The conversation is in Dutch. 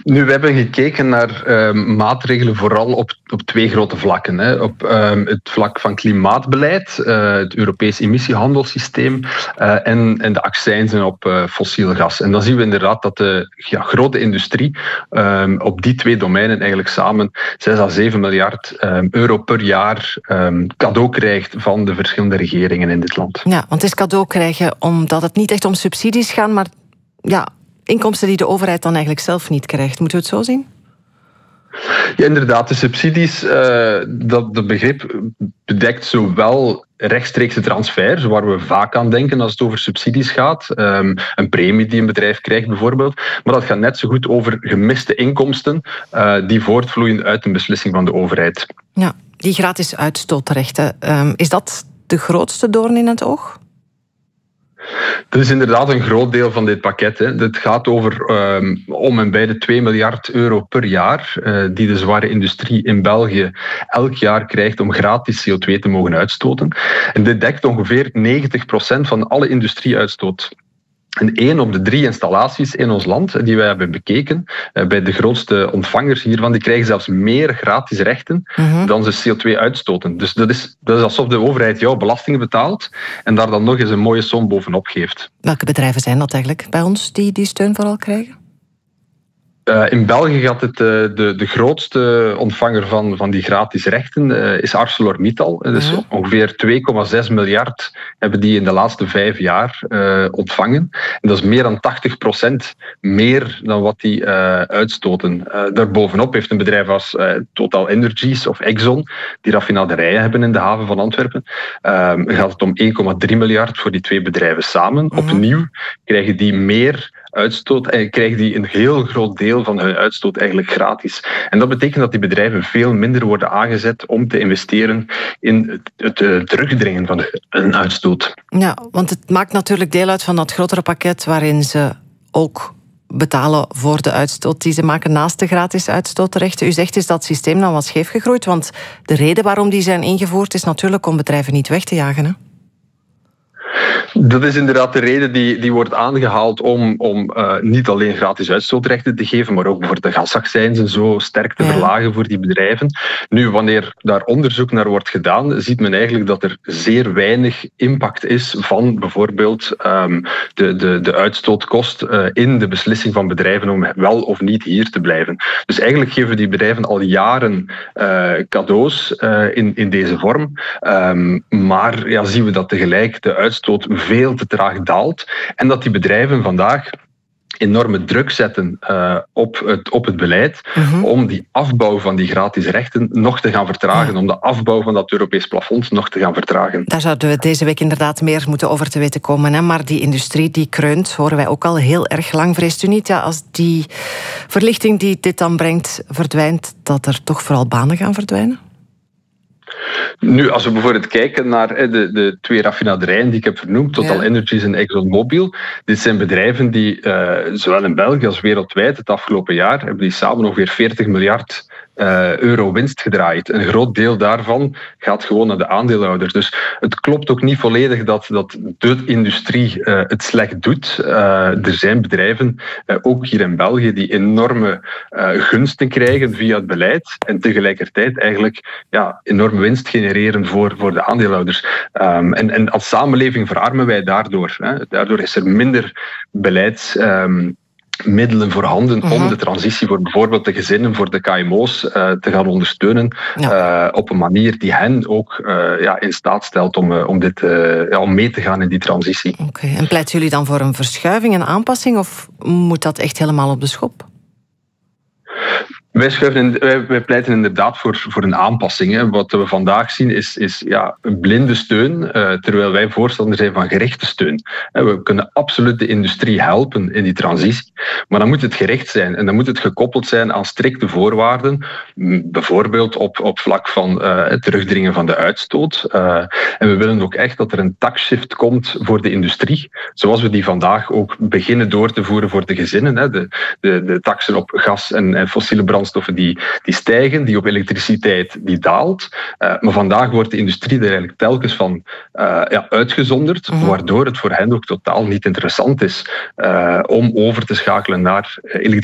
Nu, we hebben gekeken naar maatregelen vooral op twee grote vlakken. Hè. Op het vlak van klimaatbeleid, het Europees emissiehandelssysteem en de accijnzen op fossiel gas. En dan zien we inderdaad dat de grote industrie op die twee domeinen eigenlijk samen 6 à 7 miljard euro per jaar cadeau krijgt van de verschillende regeringen in dit land. Ja, want het is cadeau krijgen omdat het niet echt om subsidies gaat, maar ja, inkomsten die de overheid dan eigenlijk zelf niet krijgt. Moeten we het zo zien? Ja, inderdaad. De subsidies, dat begrip bedekt zowel rechtstreekse transfers, waar we vaak aan denken als het over subsidies gaat. Een premie die een bedrijf krijgt bijvoorbeeld. Maar dat gaat net zo goed over gemiste inkomsten die voortvloeien uit een beslissing van de overheid. Ja, die gratis uitstootrechten. Is dat de grootste doorn in het oog? Dat is inderdaad een groot deel van dit pakket. Hè. Het gaat over om en bij de 2 miljard euro per jaar die de zware industrie in België elk jaar krijgt om gratis CO2 te mogen uitstoten. En dit dekt ongeveer 90% van alle industrieuitstoot. En 1 op de 3 installaties in ons land die wij hebben bekeken, bij de grootste ontvangers hiervan, die krijgen zelfs meer gratis rechten dan ze CO2 uitstoten. Dus dat is alsof de overheid jouw belastingen betaalt en daar dan nog eens een mooie som bovenop geeft. Welke bedrijven zijn dat eigenlijk bij ons die steun vooral krijgen? In België gaat het de grootste ontvanger van die gratis rechten is ArcelorMittal. Dus ongeveer 2,6 miljard hebben die in de laatste 5 jaar ontvangen. En dat is meer dan 80% meer dan wat die uitstoten. Daarbovenop heeft een bedrijf als Total Energies of Exxon, die raffinaderijen hebben in de haven van Antwerpen, gaat het om 1,3 miljard voor die twee bedrijven samen. Opnieuw krijgen die meer uitstoot en krijgen die een heel groot deel van hun uitstoot eigenlijk gratis. En dat betekent dat die bedrijven veel minder worden aangezet om te investeren in het terugdringen van hun uitstoot. Ja, want het maakt natuurlijk deel uit van dat grotere pakket waarin ze ook betalen voor de uitstoot die ze maken naast de gratis uitstootrechten. U zegt, is dat systeem dan wat scheef gegroeid? Want de reden waarom die zijn ingevoerd is natuurlijk om bedrijven niet weg te jagen, hè? Dat is inderdaad de reden die wordt aangehaald om niet alleen gratis uitstootrechten te geven, maar ook bijvoorbeeld de gasaccijnzen zo sterk te verlagen voor die bedrijven. Nu, wanneer daar onderzoek naar wordt gedaan, ziet men eigenlijk dat er zeer weinig impact is van bijvoorbeeld de uitstootkost in de beslissing van bedrijven om wel of niet hier te blijven. Dus eigenlijk geven die bedrijven al jaren cadeaus in deze vorm, maar ja, zien we dat tegelijk de uitstoot veel te traag daalt en dat die bedrijven vandaag enorme druk zetten op het beleid om die afbouw van die gratis rechten nog te gaan vertragen, om de afbouw van dat Europees plafond nog te gaan vertragen. Daar zouden we deze week inderdaad meer moeten over te weten komen. Hè? Maar die industrie die kreunt, horen wij ook al heel erg lang. Vreest u niet als die verlichting die dit dan brengt verdwijnt, dat er toch vooral banen gaan verdwijnen? Nu, als we bijvoorbeeld kijken naar de 2 raffinaderijen die ik heb vernoemd, Total Energies en ExxonMobil, dit zijn bedrijven die zowel in België als wereldwijd het afgelopen jaar hebben die samen ongeveer 40 miljard euro winst gedraaid. Een groot deel daarvan gaat gewoon naar de aandeelhouders. Dus het klopt ook niet volledig dat de industrie het slecht doet. Er zijn bedrijven, ook hier in België, die enorme gunsten krijgen via het beleid en tegelijkertijd eigenlijk enorme winst genereren voor de aandeelhouders. En als samenleving verarmen wij daardoor. Daardoor is er minder beleidsmiddelen voorhanden om de transitie voor bijvoorbeeld de gezinnen, voor de KMO's te gaan ondersteunen op een manier die hen ook in staat stelt om mee te gaan in die transitie. Oké. En pleiten jullie dan voor een verschuiving en aanpassing of moet dat echt helemaal op de schop? Wij pleiten inderdaad voor een aanpassing. Hè. Wat we vandaag zien is een blinde steun, terwijl wij voorstander zijn van gerichte steun. We kunnen absoluut de industrie helpen in die transitie, maar dan moet het gericht zijn en dan moet het gekoppeld zijn aan strikte voorwaarden, bijvoorbeeld op vlak van het terugdringen van de uitstoot. En we willen ook echt dat er een taxshift komt voor de industrie, zoals we die vandaag ook beginnen door te voeren voor de gezinnen. Hè. De taxen op gas en fossiele brandstoffen die stijgen, die op elektriciteit die daalt. Maar vandaag wordt de industrie er eigenlijk telkens van uitgezonderd, waardoor het voor hen ook totaal niet interessant is om over te schakelen naar elektriciteit